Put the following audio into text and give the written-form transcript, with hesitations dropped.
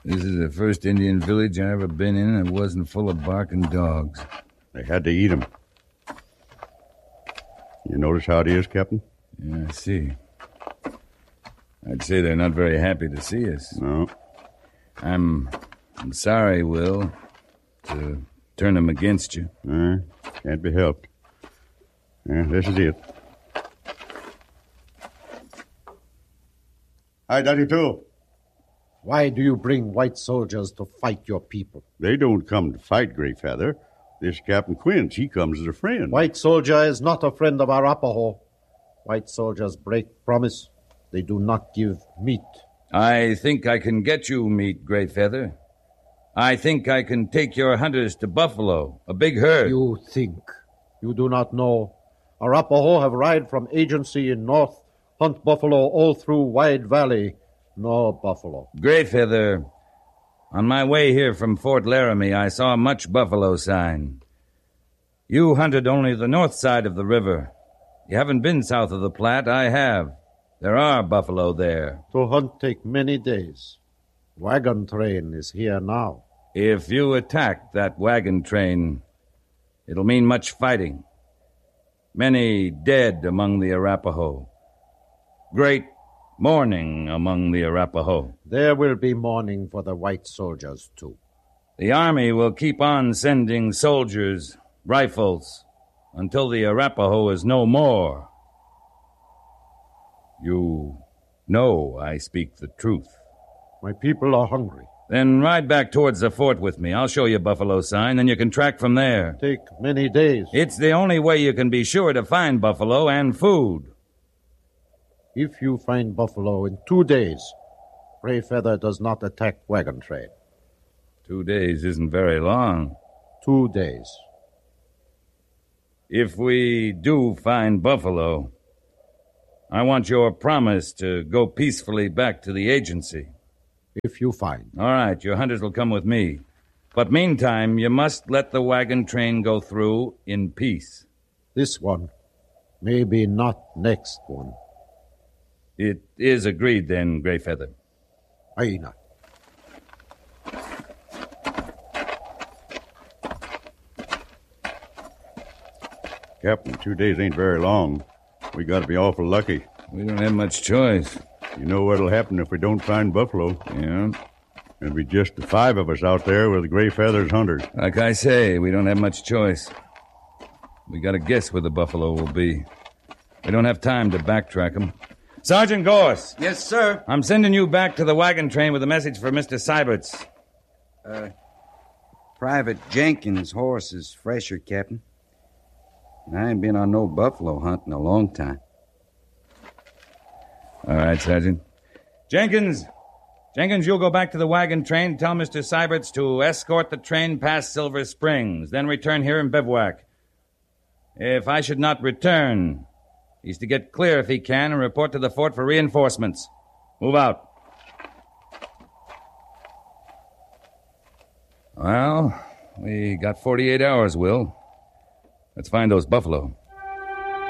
This is the first Indian village I ever been in that wasn't full of barking dogs. They had to eat 'em. You notice how it is, Captain? Yeah, I see. I'd say they're not very happy to see us. No. I'm sorry, Will, to turn them against you. Can't be helped. This is it. Hi, Daddy, too. Why do you bring white soldiers to fight your people? They don't come to fight, Greyfeather. This Captain Quince, he comes as a friend. White soldier is not a friend of Arapaho. White soldiers break promise. They do not give meat. I think I can get you meat, Greyfeather. I think I can take your hunters to Buffalo, a big herd. You think. You do not know. Arapaho have ride from agency in north, hunt buffalo all through Wide Valley. No buffalo. Greyfeather, on my way here from Fort Laramie, I saw much buffalo sign. You hunted only the north side of the river. You haven't been south of the Platte. I have. There are buffalo there. To hunt take many days. Wagon train is here now. If you attack that wagon train, it'll mean much fighting. Many dead among the Arapaho. Great mourning among the Arapaho. There will be mourning for the white soldiers, too. The army will keep on sending soldiers, rifles, until the Arapaho is no more. You know I speak the truth. My people are hungry. Then ride back towards the fort with me. I'll show you buffalo sign, and you can track from there. Take many days. It's the only way you can be sure to find buffalo and food. If you find buffalo in 2 days, Greyfeather does not attack wagon train. 2 days isn't very long. 2 days. If we do find buffalo, I want your promise to go peacefully back to the agency. If you find. All right, your hunters will come with me. But meantime, you must let the wagon train go through in peace. This one. Maybe not next one. It is agreed then, Greyfeather. Aina. Captain, 2 days ain't very long. We gotta be awful lucky. We don't have much choice. You know what'll happen if we don't find buffalo. Yeah? There'll be just the 5 of us out there with Greyfeather's hunters. Like I say, we don't have much choice. We gotta guess where the buffalo will be. We don't have time to backtrack them. Sergeant Gorse. Yes, sir. I'm sending you back to the wagon train with a message for Mr. Seiberts. Private Jenkins' horse is fresher, Captain. And I ain't been on no buffalo hunt in a long time. All right, Sergeant. Jenkins, you'll go back to the wagon train and tell Mr. Seiberts to escort the train past Silver Springs, then return here and bivouac. If I should not return, he's to get clear if he can and report to the fort for reinforcements. Move out. Well, we got 48 hours, Will. Let's find those buffalo.